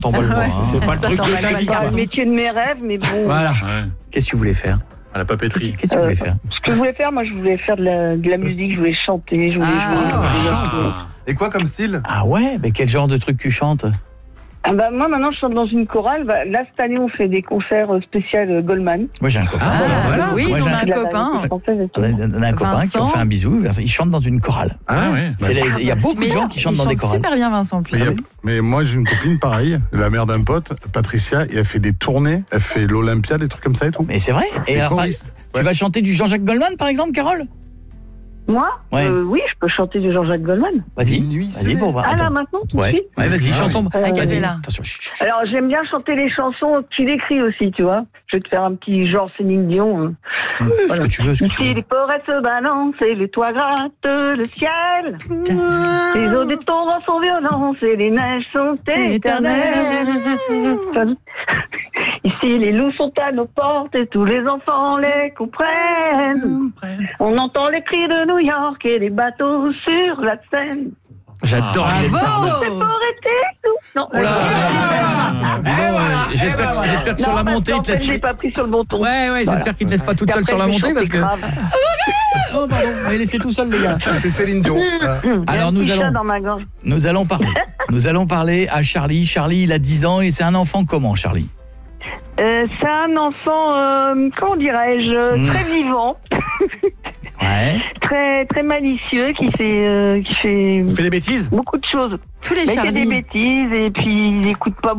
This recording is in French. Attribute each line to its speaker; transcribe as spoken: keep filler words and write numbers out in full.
Speaker 1: T'envoies le
Speaker 2: Ouais.
Speaker 1: voir. hein.
Speaker 3: C'est pas le
Speaker 2: Ça
Speaker 3: truc de
Speaker 2: t'en
Speaker 3: ta
Speaker 2: va
Speaker 3: vie.
Speaker 2: pas.
Speaker 4: C'est le métier de mes rêves, mais bon.
Speaker 3: Voilà.
Speaker 5: Ouais.
Speaker 1: Qu'est-ce que tu voulais faire?
Speaker 5: À la papeterie.
Speaker 1: Qu'est-ce que tu voulais faire?
Speaker 4: Ce que je voulais faire, moi, je voulais faire de la, de la musique, je voulais chanter, je voulais
Speaker 2: Ah.
Speaker 4: jouer.
Speaker 5: Ah.
Speaker 6: Et quoi comme style?
Speaker 1: Ah ouais, mais quel genre de truc tu chantes?
Speaker 4: Ah bah, moi, maintenant, je chante dans une chorale. Bah, là, cette année, on fait des concerts euh, spéciaux euh, Goldman.
Speaker 1: Moi j'ai un copain.
Speaker 3: Ah,
Speaker 2: Ah,
Speaker 3: voilà.
Speaker 2: oui,
Speaker 1: Moi,
Speaker 2: nous, on
Speaker 1: j'ai
Speaker 2: a un
Speaker 4: De la
Speaker 2: copain.
Speaker 4: variété française et tout.
Speaker 1: On a, on a un copain qui
Speaker 2: Vincent.
Speaker 1: ont fait un bisou, il chante dans une chorale.
Speaker 5: Ah ouais.
Speaker 1: C'est les- Il y a beaucoup
Speaker 2: Mais
Speaker 1: de gens qui chantent
Speaker 2: il
Speaker 1: dans des
Speaker 2: chante
Speaker 1: chorales.
Speaker 2: super bien, Vincent, en plus.
Speaker 7: Mais, il y a- mais moi j'ai une copine pareille, la mère d'un pote, Patricia, et elle fait des tournées, elle fait l'Olympia, des trucs comme ça et tout.
Speaker 1: Mais c'est vrai. Et
Speaker 7: Des
Speaker 1: alors, par-
Speaker 7: choristes.
Speaker 1: tu
Speaker 7: Ouais.
Speaker 1: vas chanter du Jean-Jacques Goldman par exemple, Carole?
Speaker 4: Moi
Speaker 1: Ouais.
Speaker 4: euh, Oui, je peux chanter du Jean-Jacques Goldman.
Speaker 1: Vas-y,
Speaker 6: Minuit
Speaker 1: vas-y pour voir.
Speaker 4: Ah là,
Speaker 1: Attends.
Speaker 4: maintenant, tout de
Speaker 1: Ouais,
Speaker 4: suite
Speaker 1: ouais vas-y,
Speaker 7: Ah
Speaker 1: chanson.
Speaker 4: oui.
Speaker 1: Vas-y.
Speaker 2: Acapella.
Speaker 1: Attention. chut, chut, chut.
Speaker 4: Alors, j'aime bien chanter les chansons qu'il écrit aussi, tu vois. Je vais te faire un petit genre Céline Dion. hein.
Speaker 1: Ouais, ce que tu veux, ce que tu
Speaker 4: Ici,
Speaker 1: veux.
Speaker 4: les forêts se balancent et les toits grattent le ciel. Les eaux des torrents sont violentes et les neiges sont éternelles. Ici, les loups sont à nos portes et tous les enfants les comprennent. On entend les cris de New York et les bateaux sur la Seine.
Speaker 3: J'adore
Speaker 2: Bravo.
Speaker 3: Mylène Farmer.
Speaker 4: C'est pour été, tout. Non,
Speaker 1: Oh là,
Speaker 3: Ah,
Speaker 1: dis donc, euh, j'espère que, j'espère que sur la
Speaker 4: parce
Speaker 1: montée,
Speaker 4: qu'en
Speaker 1: il te laisse
Speaker 4: fait, je l'ai pas pris sur le bon ton.
Speaker 1: Ouais, ouais, j'espère qu'il te laisse pas toute
Speaker 4: Et
Speaker 1: seule
Speaker 4: après,
Speaker 1: sur la
Speaker 4: je vais
Speaker 1: montée parce que.
Speaker 4: chanter grave.
Speaker 1: Oh, pardon, on va laisser tout seul, les gars.
Speaker 6: T'es Céline Dion. Voilà.
Speaker 4: Il y a
Speaker 1: Alors,
Speaker 4: un
Speaker 1: nous
Speaker 4: petit chat
Speaker 1: allons-
Speaker 4: dans ma gorge.
Speaker 1: Nous allons parler. Nous allons parler à Charlie. Charlie, il a dix ans et c'est un enfant comment, Charlie?
Speaker 4: Euh, c'est un enfant, euh, comment dirais-je,
Speaker 1: Mm.
Speaker 4: très vivant,
Speaker 1: Ouais.
Speaker 4: très très malicieux, qui fait euh, qui fait
Speaker 3: Il fait des bêtises.
Speaker 4: beaucoup de choses.
Speaker 2: Tous les
Speaker 4: Mais il fait des
Speaker 2: Charlie.
Speaker 4: bêtises et puis il écoute pas